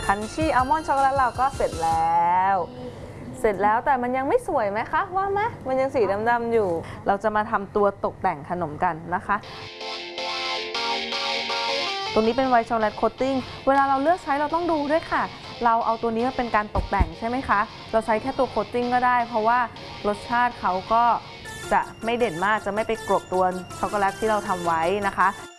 คันชี่อัลมอนด์ช็อกโกแลตเราก็เสร็จแล้วแต่มันยังไม่สวยไหมคะว่าไหมมันยังสีดำๆอยู่เราจะมาทำตัวตกแต่งขนมกันนะคะตรงนี้เป็นไวท์ช็อกโกแลตโคตติ้งเวลาเราเลือกใช้เราต้องดูด้วยค่ะเราเอาตัวนี้มาเป็นการตกแต่งใช่ไหมคะเราใช้แค่ตัวโคตติ้งก็ได้เพราะว่ารสชาติเขาก็จะไม่เด่นมากจะไม่ไปกลบตัวช็อกโกแลตที่เราทำไว้นะคะ